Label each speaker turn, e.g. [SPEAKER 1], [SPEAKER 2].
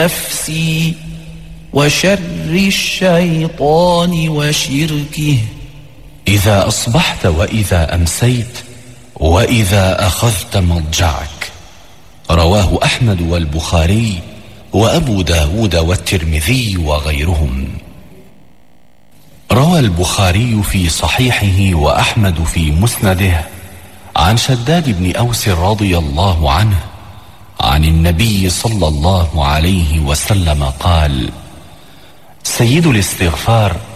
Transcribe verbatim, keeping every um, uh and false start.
[SPEAKER 1] نفسي وشر الشيطان وشركه.
[SPEAKER 2] إذا أصبحت وإذا أمسيت وإذا أخذت مضجعك. رواه أحمد والبخاري وأبو داود والترمذي وغيرهم. روى البخاري في صحيحه وأحمد في مسنده عن شداد بن أوس رضي الله عنه عن النبي صلى الله عليه وسلم قال: سيد الاستغفار